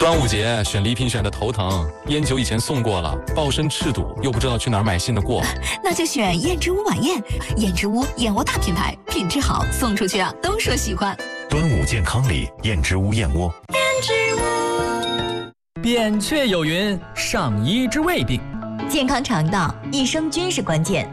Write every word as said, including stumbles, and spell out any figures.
端午节选礼品选的头疼，烟酒以前送过了，抱身赤赌，又不知道去哪儿买新的过。 那就选燕之屋晚宴，燕之屋燕窝大品牌，品质好，送出去啊都说喜欢。 端午健康礼，燕之屋燕窝。 燕之屋。 扁鹊有云：上医之未病， 健康肠道，益生菌是关键。